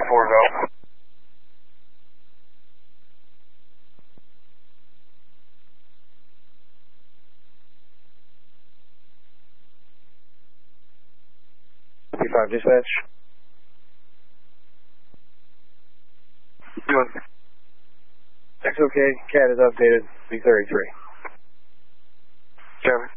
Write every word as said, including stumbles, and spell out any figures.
four, go. five dispatch. Doing. That's okay. Cat is updated. B thirty-three. Kevin.